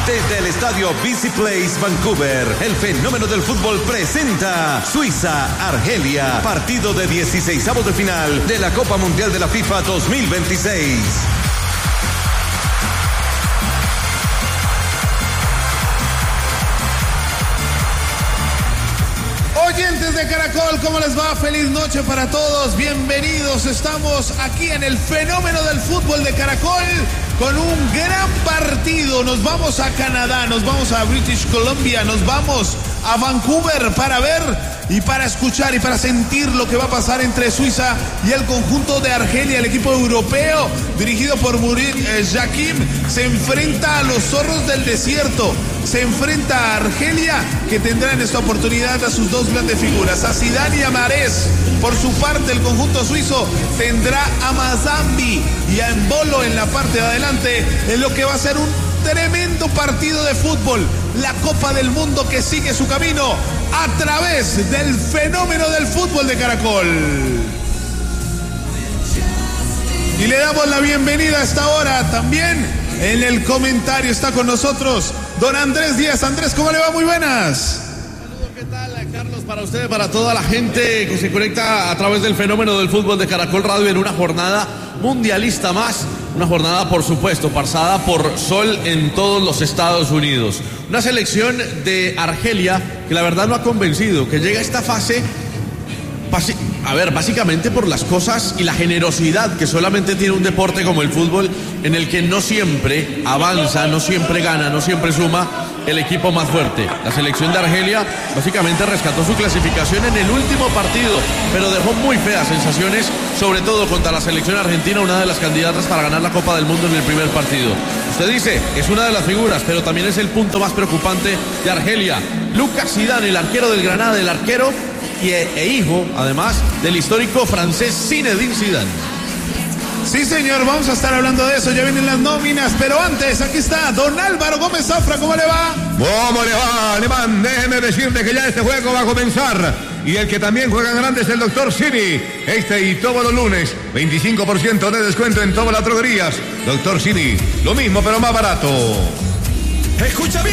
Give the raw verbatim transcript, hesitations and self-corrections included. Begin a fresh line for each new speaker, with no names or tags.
Desde el estadio B C Place Vancouver, el fenómeno del fútbol presenta Suiza-Argelia, partido de dieciseisavos de final de la Copa Mundial de la FIFA dos mil veintiséis.
Oyentes de Caracol, ¿cómo les va? Feliz noche para todos, bienvenidos. Estamos aquí en el fenómeno del fútbol de Caracol con un gran partido. Nos vamos a Canadá, nos vamos a British Columbia, nos vamos a Vancouver para ver y para escuchar y para sentir lo que va a pasar entre Suiza y el conjunto de Argelia. El equipo europeo dirigido por Murat Yakin se enfrenta a los zorros del desierto, se enfrenta a Argelia, que tendrá en esta oportunidad a sus dos grandes figuras, a Zidane y a Mahrez. Por su parte, el conjunto suizo tendrá a Mazambi y a Embolo en la parte de adelante, en lo que va a ser un tremendo partido de fútbol. La Copa del Mundo que sigue su camino a través del fenómeno del fútbol de Caracol. Y le damos la bienvenida a esta hora también. En el comentario está con nosotros don Andrés Díaz. Andrés, ¿cómo le va? Muy buenas.
Saludos, ¿qué tal, Carlos? Para usted, para toda la gente que se conecta a través del fenómeno del fútbol de Caracol Radio en una jornada mundialista más. Una jornada, por supuesto, pasada por sol en todos los Estados Unidos. Una selección de Argelia que la verdad no ha convencido, que llega a esta fase, a ver, básicamente por las cosas y la generosidad que solamente tiene un deporte como el fútbol, en el que no siempre avanza, no siempre gana, no siempre suma el equipo más fuerte. La selección de Argelia básicamente rescató su clasificación en el último partido, pero dejó muy feas sensaciones, sobre todo contra la selección argentina, una de las candidatas para ganar la Copa del Mundo en el primer partido. Usted dice, es una de las figuras, pero también es el punto más preocupante de Argelia. Lucas Zidane, el arquero del Granada, el arquero y e, e hijo, además, del histórico francés Zinedine Zidane.
Sí, señor, vamos a estar hablando de eso, ya vienen las nóminas, pero antes, aquí está don Álvaro Gómez Zafra, ¿cómo le va?
¿Cómo le va, alemán? Déjeme decirte que ya este juego va a comenzar, y el que también juega en grande es el doctor Simi. Este y todos los lunes, veinticinco por ciento de descuento en todas las droguerías. doctor Simi, lo mismo pero más barato.
Escucha bien.